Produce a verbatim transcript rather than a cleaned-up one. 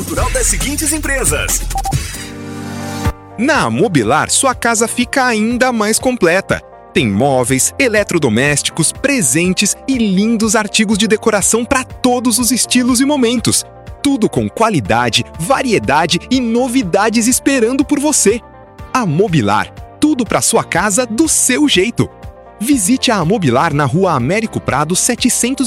natural das seguintes empresas. Na Amobilar, sua casa fica ainda mais completa. Tem móveis, eletrodomésticos, presentes e lindos artigos de decoração para todos os estilos e momentos. Tudo com qualidade, variedade e novidades esperando por você. Amobilar, tudo para sua casa do seu jeito. Visite a Amobilar na Rua Américo Prado setecentos